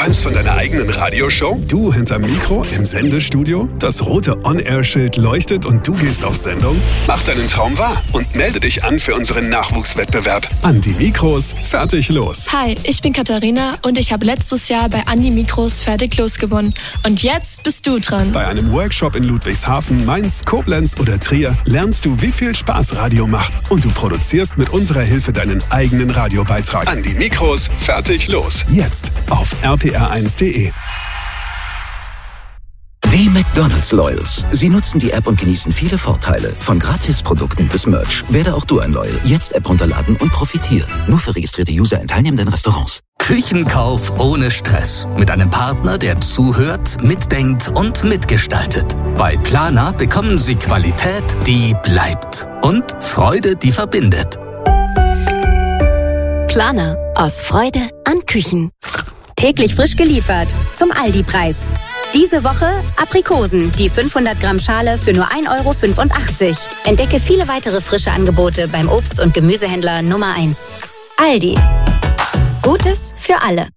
Träumst von deiner eigenen Radioshow? Du hinterm Mikro im Sendestudio? Das rote On-Air-Schild leuchtet und du gehst auf Sendung? Mach deinen Traum wahr und melde dich an für unseren Nachwuchswettbewerb. An die Mikros, fertig, los. Hi, ich bin Katharina und ich habe letztes Jahr bei Andi Mikros fertig los gewonnen. Und jetzt bist du dran. Bei einem Workshop in Ludwigshafen, Mainz, Koblenz oder Trier lernst du, wie viel Spaß Radio macht. Und du produzierst mit unserer Hilfe deinen eigenen Radiobeitrag. An die Mikros, fertig, los. Jetzt auf rpr1.de. Die McDonald's Loyals. Sie nutzen die App und genießen viele Vorteile. Von Gratisprodukten bis Merch. Werde auch du ein Loyal. Jetzt App runterladen und profitieren. Nur für registrierte User in teilnehmenden Restaurants. Küchenkauf ohne Stress. Mit einem Partner, der zuhört, mitdenkt und mitgestaltet. Bei Planer bekommen Sie Qualität, die bleibt. Und Freude, die verbindet. Planer. Aus Freude an Küchen. Täglich frisch geliefert. Zum Aldi-Preis. Diese Woche Aprikosen, die 500 Gramm Schale für nur 1,85 €. Entdecke viele weitere frische Angebote beim Obst- und Gemüsehändler Nummer 1. Aldi. Gutes für alle.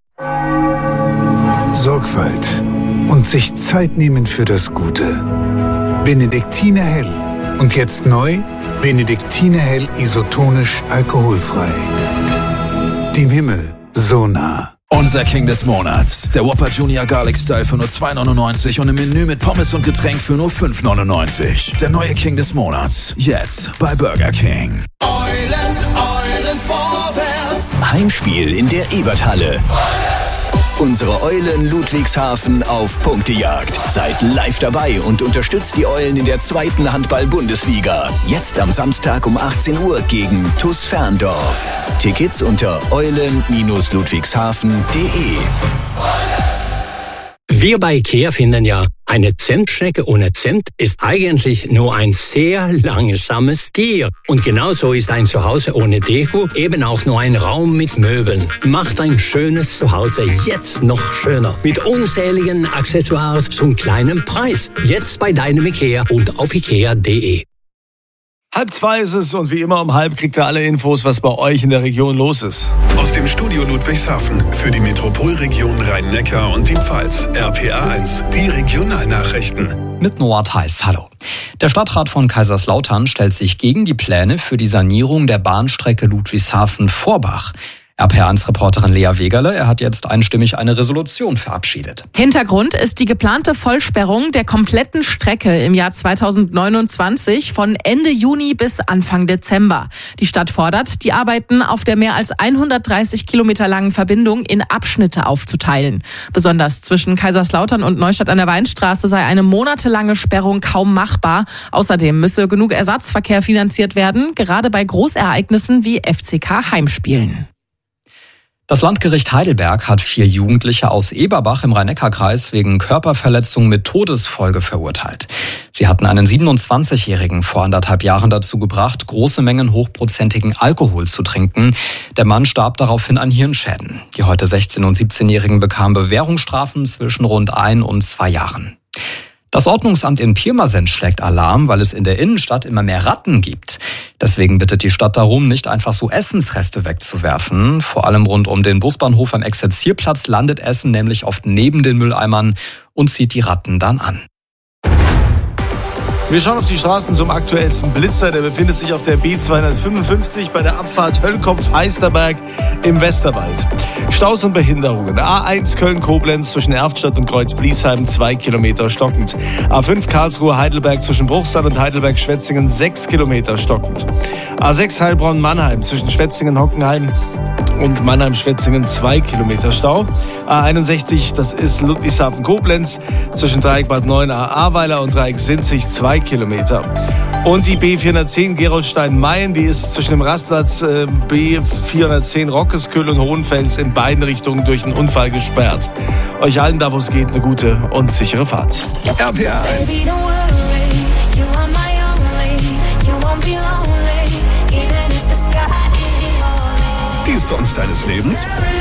Sorgfalt und sich Zeit nehmen für das Gute. Benediktiner Hell. Und jetzt neu, Benediktiner Hell isotonisch alkoholfrei. Dem Himmel so nah. Unser King des Monats. Der Whopper Junior Garlic Style für nur 2,99 € und im Menü mit Pommes und Getränk für nur 5,99 €. Der neue King des Monats. Jetzt bei Burger King. Eulen vorwärts. Heimspiel in der Eberthalle. Unsere Eulen Ludwigshafen auf Punktejagd. Seid live dabei und unterstützt die Eulen in der 2. Handball-Bundesliga. Jetzt am Samstag um 18 Uhr gegen TuS Ferndorf. Tickets unter eulen-ludwigshafen.de. Wir bei IKEA finden ja, eine Zimtschnecke ohne Zimt ist eigentlich nur ein sehr langsames Tier. Und genauso ist ein Zuhause ohne Deko eben auch nur ein Raum mit Möbeln. Macht ein schönes Zuhause jetzt noch schöner. Mit unzähligen Accessoires zum kleinen Preis. Jetzt bei deinem IKEA und auf ikea.de. 1:30 ist es und wie immer um 1:30 kriegt ihr alle Infos, was bei euch in der Region los ist. Aus dem Studio Ludwigshafen für die Metropolregion Rhein-Neckar und die Pfalz. RPR1, die Regionalnachrichten. Mit Noah Theis, hallo. Der Stadtrat von Kaiserslautern stellt sich gegen die Pläne für die Sanierung der Bahnstrecke Ludwigshafen-Vorbach. RPR1-Reporterin Lea Wegerle, hat jetzt einstimmig eine Resolution verabschiedet. Hintergrund ist die geplante Vollsperrung der kompletten Strecke im Jahr 2029 von Ende Juni bis Anfang Dezember. Die Stadt fordert, die Arbeiten auf der mehr als 130 Kilometer langen Verbindung in Abschnitte aufzuteilen. Besonders zwischen Kaiserslautern und Neustadt an der Weinstraße sei eine monatelange Sperrung kaum machbar. Außerdem müsse genug Ersatzverkehr finanziert werden, gerade bei Großereignissen wie FCK Heimspielen. Das Landgericht Heidelberg hat 4 Jugendliche aus Eberbach im Rhein-Neckar-Kreis wegen Körperverletzung mit Todesfolge verurteilt. Sie hatten einen 27-Jährigen vor 1,5 Jahren dazu gebracht, große Mengen hochprozentigen Alkohol zu trinken. Der Mann starb daraufhin an Hirnschäden. Die heute 16- und 17-Jährigen bekamen Bewährungsstrafen zwischen rund 1 und 2 Jahren. Das Ordnungsamt in Pirmasens schlägt Alarm, weil es in der Innenstadt immer mehr Ratten gibt. Deswegen bittet die Stadt darum, nicht einfach so Essensreste wegzuwerfen. Vor allem rund um den Busbahnhof am Exerzierplatz landet Essen nämlich oft neben den Mülleimern und zieht die Ratten dann an. Wir schauen auf die Straßen zum aktuellsten Blitzer. Der befindet sich auf der B255 bei der Abfahrt Höllkopf-Heisterberg im Westerwald. Staus und Behinderungen. A1 Köln-Koblenz zwischen Erftstadt und Kreuz-Bliesheim 2 Kilometer stockend. A5 Karlsruhe-Heidelberg zwischen Bruchsal und Heidelberg-Schwetzingen 6 Kilometer stockend. A6 Heilbronn-Mannheim zwischen Schwetzingen-Hockenheim und Mannheim-Schwetzingen 2 Kilometer Stau. A61, das ist Ludwigshafen-Koblenz zwischen Dreieck Bad Neuenahr-Ahrweiler und Dreieck Sinzig 2 Kilometer. Und die B410 Gerolstein-Mayen, die ist zwischen dem Rastplatz B410 Rockesküll und Hohenfels in beiden Richtungen durch einen Unfall gesperrt. Euch allen, da wo es geht, eine gute und sichere Fahrt. RPR1. Die Songs deines Lebens?